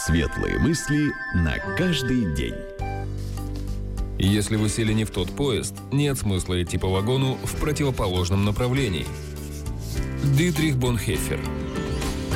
Светлые мысли на каждый день. Если вы сели не в тот поезд, нет смысла идти по вагону в противоположном направлении. Дитрих Бонхоефер.